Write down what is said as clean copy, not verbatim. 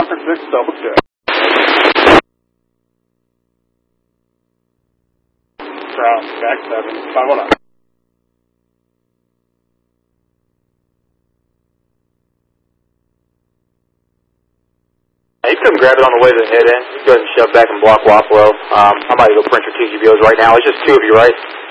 Walker 6, double check. Back 7, 519. You couldn't grab it on the way to the head end. Just go ahead and shove back and block Wapello. I'm about to go print your TGBOs right now. It's just two of you, right?